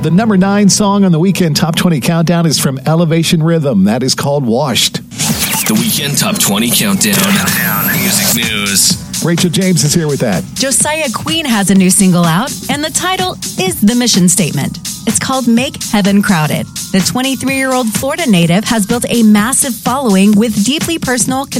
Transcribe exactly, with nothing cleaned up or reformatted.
The number nine song on the Weekend Top twenty Countdown is from Elevation Rhythm. That is called Washed. The Weekend Top twenty Countdown. Countdown. Music news. Rachel James is here with that. Josiah Queen has a new single out, and the title is The Mission Statement. It's called Make Heaven Crowded. The twenty-three-year-old Florida native has built a massive following with deeply personal